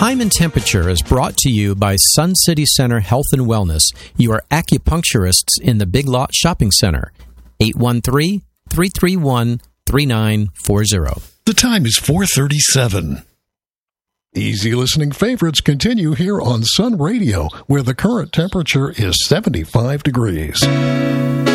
Time and Temperature is brought to you by Sun City Center Health and Wellness, your acupuncturists in the Big Lot Shopping Center. 813-331-3940. The time is 4:37. Easy listening favorites continue here on Sun Radio, where the current temperature is 75 degrees.